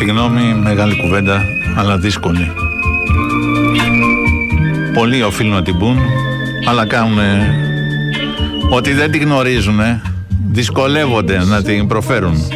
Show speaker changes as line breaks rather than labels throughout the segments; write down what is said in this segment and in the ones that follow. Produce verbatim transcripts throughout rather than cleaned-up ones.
Συγγνώμη, μεγάλη κουβέντα, αλλά δύσκολη. Πολλοί οφείλουν να την πούν, αλλά κάνουν ότι δεν την γνωρίζουν, δυσκολεύονται να την προφέρουν.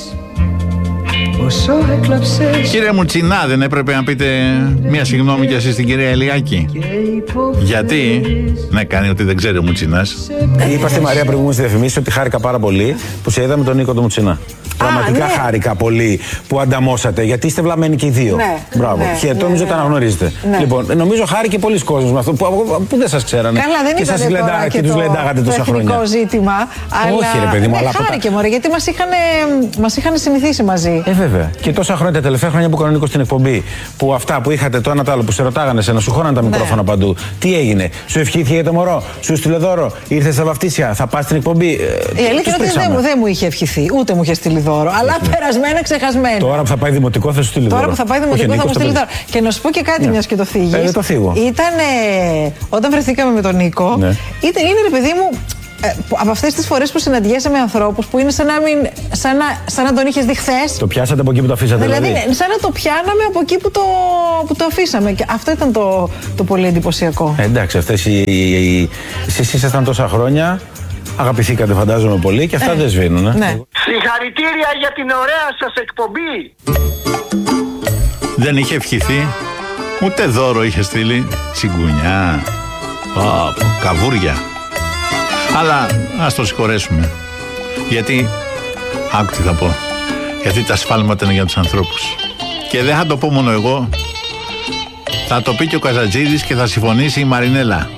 Κύριε Μουτσινά, δεν έπρεπε να πείτε μία συγγνώμη κι εσείς στην κυρία Ηλιάκη? Γιατί? Ναι, κάνει ότι δεν ξέρει ο Μουτσινάς.
Είπα στη Μαρία προηγούμενες διαφημίσεις ότι χάρηκα πάρα πολύ που σε είδαμε τον Νίκο τον Μουτσινά. Πραγματικά ναι. Χάρηκα πολύ που ανταμώσατε, γιατί είστε βλαμμένοι και οι δύο.
Ναι,
μπράβο.
Ναι,
και
ναι,
νομίζω ότι
ναι,
αναγνωρίζετε.
Ναι.
Λοιπόν, νομίζω χάρηκε πολλοί κόσμος με αυτό που, που δεν σας ξέρανε.
Καλά, δεν
και
ήταν
σας λεντά,
τώρα
και,
και
τους
το,
λεντάγατε τόσα
το
χρόνια.
εθνικό ζήτημα.
Όχι,
αλλά
ρε παιδί μου,
ναι,
αλλά
χάρηκε,
τα...
μωρέ, γιατί μας είχαν, μας είχαν συνηθίσει μαζί.
Ε, βέβαια. Και τόσα χρόνια, τα τελευταία χρόνια που κανονικό στην εκπομπή, που αυτά που είχατε το ένα το άλλο, που σε ρωτάγανε σε να σου χώναν τα
ναι.
μικρόφωνα παντού. Τι έγινε, σου ευχήθηκε για το μωρό, σου στείλε δώρο, ήρθε στα βαφτίσια, θα πας στην εκπομπή.
Η αλήθεια είναι ότι δεν μου, δεν μου είχε ευχηθεί, ούτε μου είχε στείλει δώρο. Αλλά περασμένα, ξεχασμένα.
Τώρα που θα πάει δημοτικό θα σου στείλει δώρο.
Τώρα που θα πάει δημοτικό θα μου στείλει δώρο. Και να σου πω και κάτι, μιας και το θίγεις.
Ε, το θίγω.
Ήταν όταν βρεθήκαμε με τον Νίκο,
ναι.
ήταν, είναι ρε παιδί μου. Ε, από αυτές τις φορές που συναντιέσαι με ανθρώπους που είναι σαν να, μην, σαν να, σαν να τον είχες δει χθες.
Το πιάσατε από εκεί που το αφήσατε, δηλαδή.
Δηλαδή, σαν να το πιάναμε από εκεί που το, που το αφήσαμε. Και αυτό ήταν το, το πολύ εντυπωσιακό.
Ε, εντάξει, αυτές οι, οι, οι, εσείς ήσασταν τόσα χρόνια, αγαπηθήκατε φαντάζομαι πολύ και αυτά ε, δεν σβήνουν. Ε.
Ναι.
Συγχαρητήρια για την ωραία σας εκπομπή.
Δεν είχε ευχηθεί, ούτε δώρο είχε στείλει. Τσιγκουνιά, oh, καβούρια. Αλλά ας το συγχωρέσουμε. Γιατί, άκου τι θα πω, γιατί τα σφάλματα είναι για τους ανθρώπους. Και δεν θα το πω μόνο εγώ, θα το πει και ο Καζατζίδης και θα συμφωνήσει η Μαρινέλα.